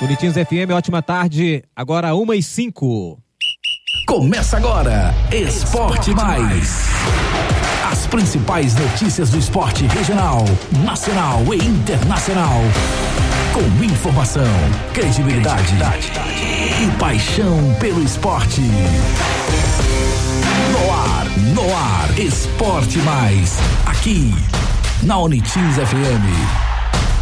Unitins FM, ótima tarde, agora 1h05. Começa agora, Esporte Mais. As principais notícias do esporte regional, nacional e internacional. Com informação, credibilidade e paixão pelo esporte. No ar, Esporte Mais. Aqui, na Unitins FM.